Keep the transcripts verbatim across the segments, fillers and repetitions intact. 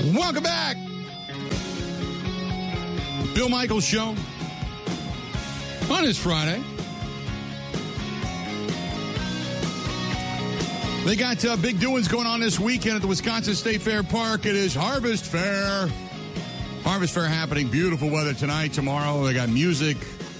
Welcome back. Bill Michaels Show on this Friday. They got uh, big doings going on this weekend at the Wisconsin State Fair Park. It is Harvest Fair. Harvest Fair happening. Beautiful weather tonight, tomorrow. They got music,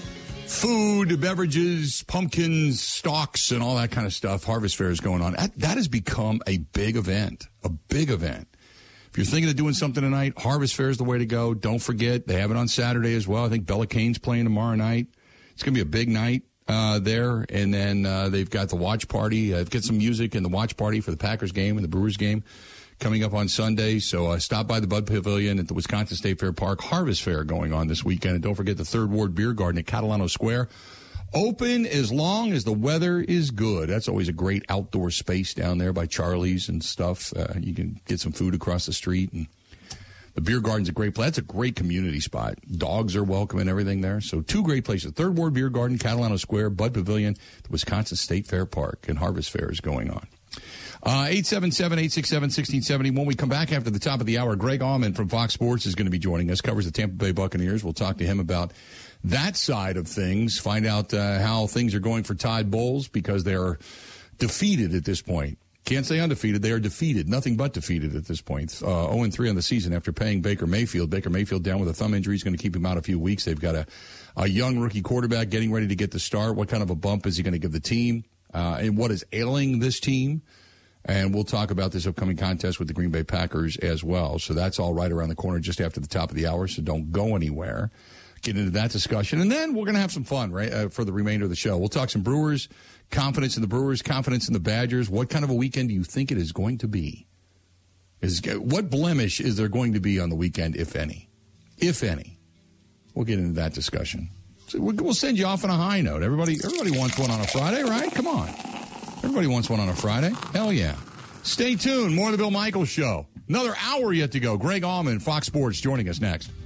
food, beverages, pumpkins, stalks, and all that kind of stuff. Harvest Fair is going on. That, that has become a big event, a big event. If you're thinking of doing something tonight, Harvest Fair is the way to go. Don't forget, they have it on Saturday as well. I think Bella Kane's playing tomorrow night. It's going to be a big night uh, there. And then uh, they've got the watch party. Uh, get some music and the watch party for the Packers game and the Brewers game coming up on Sunday. So uh, stop by the Bud Pavilion at the Wisconsin State Fair Park. Harvest Fair going on this weekend. And don't forget the Third Ward Beer Garden at Catalano Square. Open as long as the weather is good. That's always a great outdoor space down there by Charlie's and stuff. Uh, you can get some food across the street. And the beer garden's a great place. That's a great community spot. Dogs are welcome and everything there. So two great places. Third Ward Beer Garden, Catalano Square, Bud Pavilion, the Wisconsin State Fair Park, and Harvest Fair is going on. Uh, eight seven seven, eight six seven, one six seven zero. When we come back after the top of the hour, Greg Auman from Fox Sports is going to be joining us, covers the Tampa Bay Buccaneers. We'll talk to him about that side of things, find out uh, how things are going for Todd Bowles because they are defeated at this point. Can't say undefeated. They are defeated, nothing but defeated at this point. Uh, oh and three on the season after paying Baker Mayfield. Baker Mayfield down with a thumb injury is going to keep him out a few weeks. They've got a, a young rookie quarterback getting ready to get the start. What kind of a bump is he going to give the team? Uh, and what is ailing this team? And we'll talk about this upcoming contest with the Green Bay Packers as well. So that's all right around the corner just after the top of the hour, so don't go anywhere. Get into that discussion. And then we're going to have some fun, right, uh, for the remainder of the show. We'll talk some Brewers, confidence in the Brewers, confidence in the Badgers. What kind of a weekend do you think it is going to be? Is what blemish is there going to be on the weekend, if any? If any. We'll get into that discussion. So we'll send you off on a high note. Everybody, everybody wants one on a Friday, right? Come on. Everybody wants one on a Friday. Hell yeah. Stay tuned. More of the Bill Michaels Show. Another hour yet to go. Greg Auman, Fox Sports, joining us next.